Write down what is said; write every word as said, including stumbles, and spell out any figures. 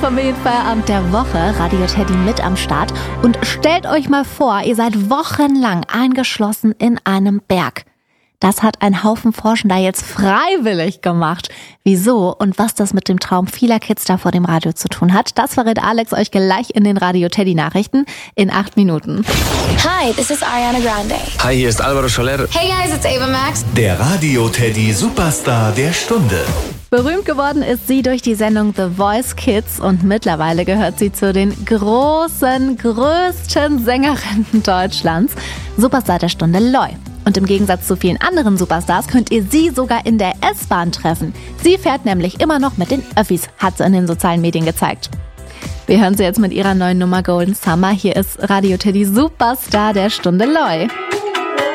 Familienfeierabend der Woche, Radio Teddy mit am Start. Und stellt euch mal vor, ihr seid wochenlang eingeschlossen in einem Berg. Das hat ein Haufen Forschender jetzt freiwillig gemacht. Wieso und was das mit dem Traum vieler Kids da vor dem Radio zu tun hat, das verrät Alex euch gleich in den Radio Teddy Nachrichten in acht Minuten. Hi, this is Ariana Grande. Hi, hier ist Alvaro Soler. Hey guys, it's Ava Max. Der Radio Teddy Superstar der Stunde. Berühmt geworden ist sie durch die Sendung The Voice Kids und mittlerweile gehört sie zu den großen, größten Sängerinnen Deutschlands. Superstar der Stunde Loi. Und im Gegensatz zu vielen anderen Superstars könnt ihr sie sogar in der S-Bahn treffen. Sie fährt nämlich immer noch mit den Öffis, hat sie in den sozialen Medien gezeigt. Wir hören sie jetzt mit ihrer neuen Nummer Golden Summer. Hier ist Radio Teddy Superstar der Stunde Loi.